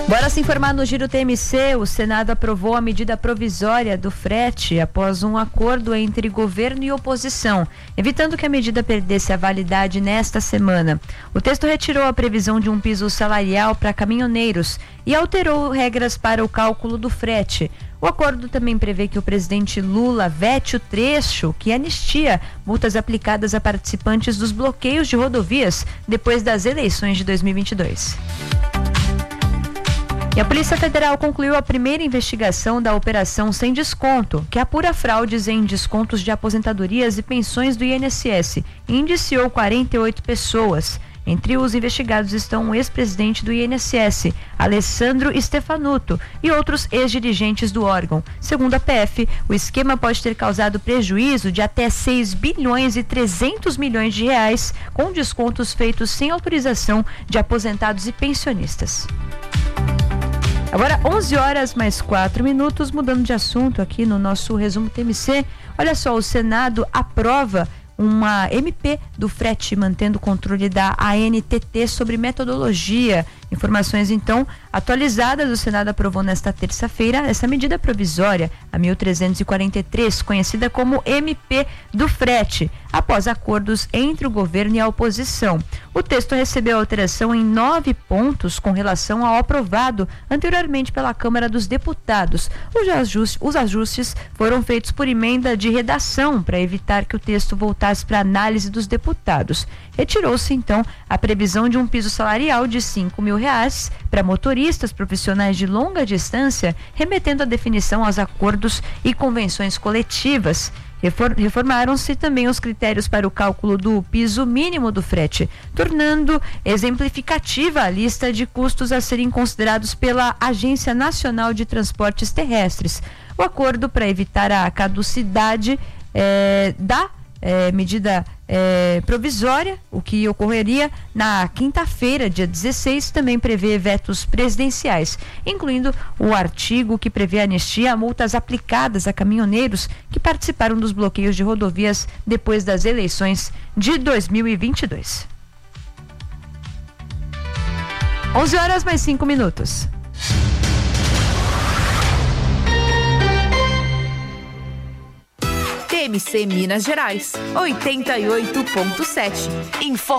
Bora se informar no Giro TMC. O Senado aprovou a medida provisória do frete após um acordo entre governo e oposição, evitando que a medida perdesse a validade nesta semana. O texto retirou a previsão de um piso salarial para caminhoneiros e alterou regras para o cálculo do frete. O acordo também prevê que o presidente Lula vete o trecho que anistia multas aplicadas a participantes dos bloqueios de rodovias depois das eleições de 2022. E a Polícia Federal concluiu a primeira investigação da Operação Sem Desconto, que apura fraudes em descontos de aposentadorias e pensões do INSS, e indiciou 48 pessoas. Entre os investigados estão o ex-presidente do INSS, Alessandro Stefanuto, e outros ex-dirigentes do órgão. Segundo a PF, o esquema pode ter causado prejuízo de até 6 bilhões e 300 milhões de reais, com descontos feitos sem autorização de aposentados e pensionistas. Agora 11 horas mais 4 minutos, mudando de assunto aqui no nosso resumo TMC. Olha só, o Senado aprova uma MP do frete, mantendo o controle da ANTT sobre metodologia. Informações, então, atualizadas. O Senado aprovou nesta terça-feira essa medida provisória, a 1343, conhecida como MP do frete, após acordos entre o governo e a oposição. O texto recebeu alteração em 9 pontos com relação ao aprovado anteriormente pela Câmara dos Deputados. Os ajustes foram feitos por emenda de redação para evitar que o texto voltasse para análise dos deputados. Retirou-se, então, a previsão de um piso salarial de R$5.000 para motoristas profissionais de longa distância, remetendo a definição aos acordos e convenções coletivas. Reformaram-se também os critérios para o cálculo do piso mínimo do frete, tornando exemplificativa a lista de custos a serem considerados pela Agência Nacional de Transportes Terrestres. O acordo para evitar a caducidade da medida provisória, o que ocorreria na quinta-feira, dia 16, também prevê vetos presidenciais, incluindo o artigo que prevê anistia a multas aplicadas a caminhoneiros que participaram dos bloqueios de rodovias depois das eleições de 2022. 11 horas mais 5 minutos. TMC Minas Gerais, 88.7.